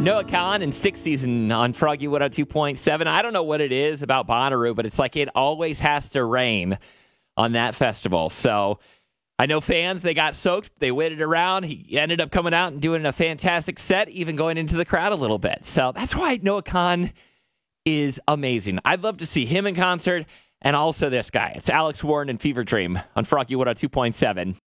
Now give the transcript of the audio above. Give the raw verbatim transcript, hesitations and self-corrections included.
Noah Khan and Stick Season on Froggy one oh two point seven. I don't know what it is about Bonnaroo, but it's like it always has to rain on that festival. So I know fans, they got soaked. They waited around. He ended up coming out and doing a fantastic set, even going into the crowd a little bit. So that's why Noah Khan is amazing. I'd love to see him in concert, and also this guy. It's Alex Warren and Fever Dream on Froggy one oh two point seven.